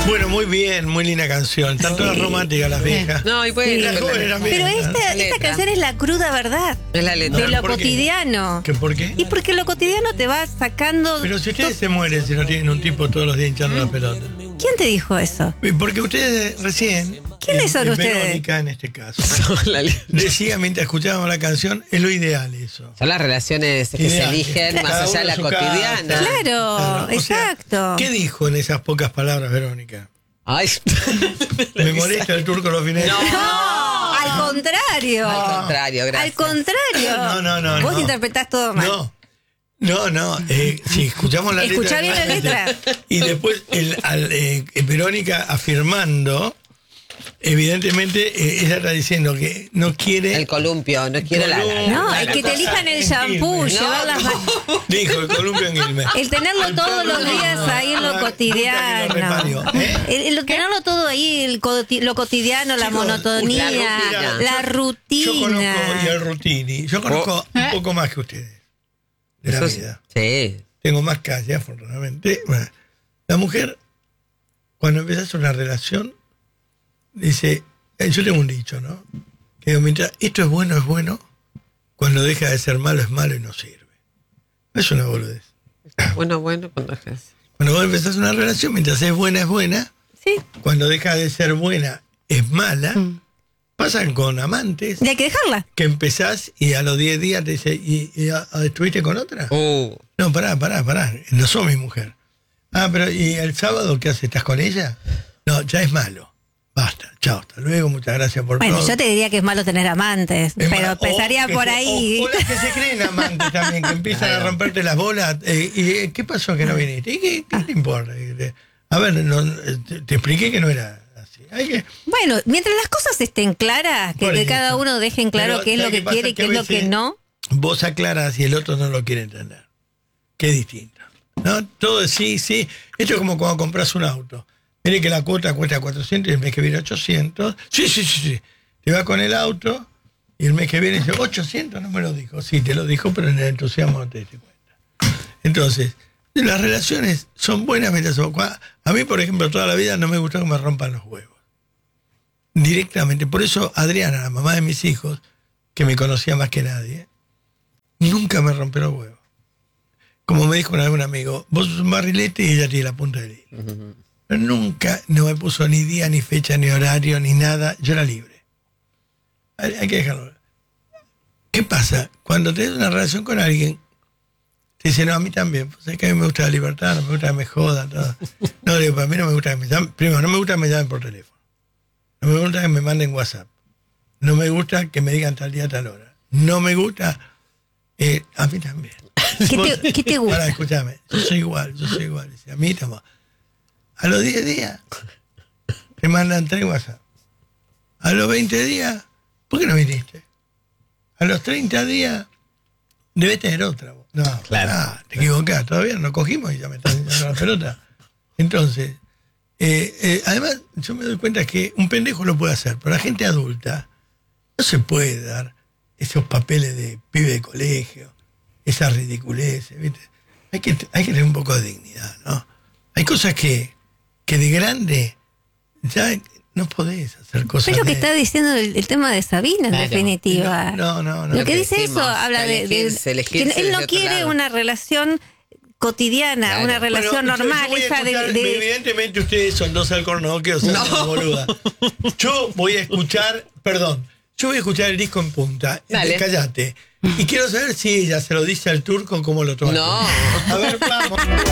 Bueno, muy bien, muy linda canción. Están todas románticas las viejas. No, y pues, Las jóvenes eran bien. Pero esta canción es la cruda verdad es la letra. de lo ¿por qué? cotidiano. ¿Qué por qué? Y porque lo cotidiano te va sacando... Pero si ustedes se mueren si no tienen un tipo todos los días hinchando la pelota. ¿Quién te dijo eso? Porque ustedes recién... ¿Quiénes son ustedes? Verónica en este caso. La letra. Decía mientras escuchábamos la canción, es lo ideal eso. Son las relaciones que se Ideal. eligen más Cada allá de uno la en su cotidiana. casa. Claro, O sea, exacto. ¿qué dijo en esas pocas palabras, Verónica? Ay, Me molesta el turco los fines de semana. No, al contrario. al contrario, gracias. Al contrario. No. Vos interpretás todo mal. No. Si escuchamos la Escuchá letra. bien la letra. Y después Verónica afirmando, evidentemente, ella está diciendo que no quiere. El columpio, no quiero la. No, La es que te cosa elijan el en shampoo, Quilmes. llevar las Dijo el columpio en Quilmes. el tenerlo todos los días ahí en lo cotidiano. El tenerlo todo ahí, lo cotidiano, la Chicos, monotonía, la rutina. Yo conozco, y el rutini, yo conozco un poco más que ustedes de la vida. Sí. Tengo más calle, afortunadamente. Bueno, la mujer, cuando empezás una relación, dice, yo tengo un dicho, ¿no? Que mientras esto es bueno, cuando deja de ser malo es malo y no sirve. No es una boludez. Bueno, cuando dejas. Cuando vos empezás una relación, mientras es buena, Sí. cuando deja de ser buena es mala. Pasan con amantes Y hay que dejarla. que empezás y a los 10 días te dice, ¿y estuviste con otra? No, pará, no sos mi mujer. Pero ¿y el sábado qué haces? ¿Estás con ella? No, ya es malo. Basta, chao, hasta luego, muchas gracias por Bueno, todo. yo te diría que es malo tener amantes, pero O empezaría que por se- ahí. O las que se creen amantes también, que empiezan a romperte las bolas. ¿Y qué pasó que no viniste? ¿Y qué te importa? A ver, te expliqué que no era así. Bueno, mientras las cosas estén claras, Por que eso. cada uno deje en claro Pero, qué es lo ¿sabes que qué pasa? quiere y Que qué a es lo que veces no. Vos aclaras y el otro no lo quiere entender. Que es distinto. ¿No? Todo es sí. Esto es como cuando compras un auto. Mire que la cuota cuesta 400 y el mes que viene 800. Sí. Te vas con el auto y el mes que viene dice 800, no me lo dijo. Sí, te lo dijo, pero en el entusiasmo no te diste cuenta. Entonces, las relaciones son buenas mientras son... A mí, por ejemplo, toda la vida no me gusta que me rompan los huevos. Directamente. Por eso Adriana, la mamá de mis hijos, que me conocía más que nadie, nunca me rompió los huevos. Como me dijo un amigo, vos sos un barrilete y ella tiene la punta del hilo. Pero nunca no me puso ni día, ni fecha, ni horario, ni nada. Yo era libre. Hay que dejarlo. ¿Qué pasa? Cuando tenés una relación con alguien, te dice, no, a mí también. Pues es que a mí me gusta la libertad, no me gusta que me jodan. Todo. No, digo, para mí no me gusta que me llamen. Primero, no me gusta que me llamen por teléfono. No me gusta que me manden WhatsApp. No me gusta que me digan tal día, tal hora. No me gusta... a mí también. ¿Qué te gusta? Ahora, escúchame, yo soy igual. Dice, a mí estamos. A los 10 días te mandan 3 WhatsApp. A los 20 días, ¿por qué no viniste? A los 30 días, debes tener otra. No, Claro. te equivocás, todavía no cogimos y ya me estás echando la pelota. Entonces, además, yo me doy cuenta que un pendejo lo puede hacer, pero la gente adulta no se puede dar esos papeles de pibe de colegio, esas ridiculeces, ¿viste? Hay que tener un poco de dignidad, ¿no? Hay cosas que de grande ya no podés hacer cosas. Es lo que de- está diciendo el tema de Sabina, en Claro. definitiva. No. Lo que dice decimos, eso habla de elegirse que él desde no otro quiere lado. una relación cotidiana, Claro. una relación Bueno, normal, yo voy a esa escuchar, de evidentemente ustedes son dos alcornoques, o sea, una boluda. Yo voy a escuchar el disco en punta. Dale. Cállate. Y quiero saber si ella se lo dice al turco, cómo lo toma. No. A ver, vamos.